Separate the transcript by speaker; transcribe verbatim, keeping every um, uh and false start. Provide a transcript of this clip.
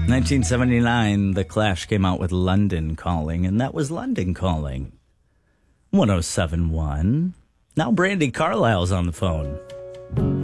Speaker 1: nineteen seventy-nine, The Clash came out with London Calling, and that was London Calling. one oh seven point one. Now Brandy Carlisle's on the phone.